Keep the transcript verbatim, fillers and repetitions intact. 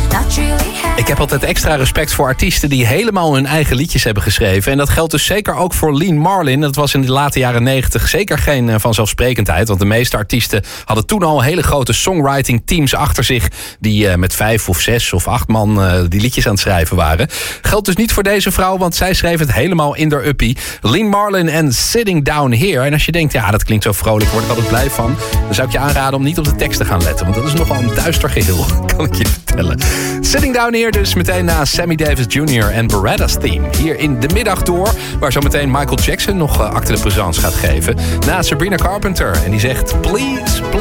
Ik heb altijd extra respect voor artiesten die helemaal hun eigen liedjes hebben geschreven. En dat geldt dus zeker ook voor Lien Marlin. Dat was in de late jaren negentig zeker geen uh, vanzelfsprekendheid. Want de meeste artiesten hadden toen al hele grote songwriting teams achter zich. Die uh, met vijf of zes of acht man uh, die liedjes aan het schrijven waren. Geldt dus niet voor deze vrouw, want zij schreef het helemaal in der uppie. Lien Marlin en Sitting Down Here. En als je denkt, ja, dat klinkt zo vrolijk, word ik altijd blij van. Dan zou ik je aanraden om niet op de tekst te gaan letten. Want dat is nogal een duister geheel, kan ik je vertellen. Sitting Down Here dus meteen na Sammy Davis junior en Beretta's Theme. Hier in de middag door, waar zo meteen Michael Jackson nog uh, acte de présence gaat geven. Na Sabrina Carpenter. En die zegt, please, please.